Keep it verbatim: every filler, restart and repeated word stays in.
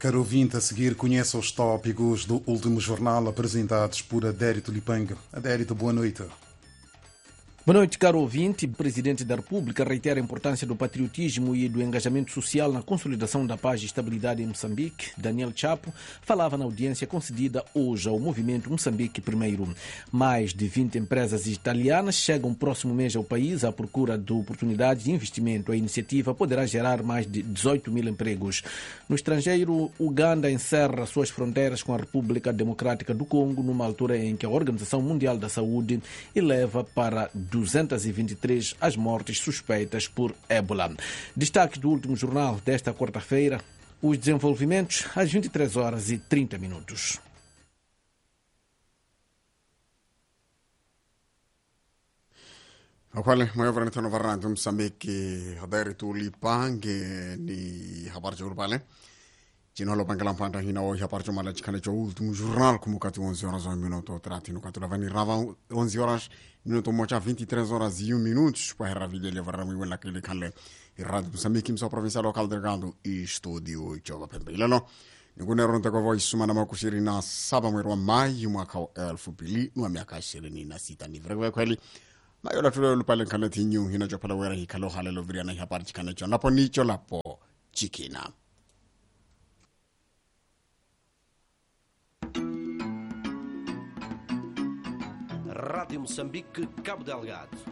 Caro ouvinte, a seguir conheça os tópicos do último jornal apresentados por Adérito Lipanga. Adérito, boa noite. Boa noite, caro ouvinte. O Presidente da República reitera a importância do patriotismo e do engajamento social na consolidação da paz e estabilidade em Moçambique. Daniel Chapo falava na audiência concedida hoje ao movimento Moçambique Primeiro. Mais de vinte empresas italianas chegam próximo mês ao país à procura de oportunidades de investimento. A iniciativa poderá gerar mais de dezoito mil empregos. No estrangeiro, Uganda encerra suas fronteiras com a República Democrática do Congo numa altura em que a Organização Mundial da Saúde eleva para duzentas e vinte e três as mortes suspeitas por ébola. Destaque do último jornal desta quarta-feira, os desenvolvimentos às vinte e três horas e trinta minutos. Kwale moyo tano varrantu Msambiki Adérito Lipanga ni habari za pale jino lo pangala mpanda hina o habari za mala chikana cha último jornal como kati onze horas um minuto trinta no quatro lavani rava onze horas minuto mocha vinte e três horas e um minutos para a vida levar mu wala kile kanle Rádio Moçambique mso provincial local Delgado e estúdio Choba Pembe ilalo ngune ronta kwa voice sumana makushiri na saba mwezi wa Mai mwaka wa elfu mbili na miaka ishirini na sita ni vrewe kweli mayola tulelo pale kanati nyu hina jopala wera hikalo halelo viriana habari chikana cho napo nicho lapo chikina. Rádio Moçambique, Cabo Delgado.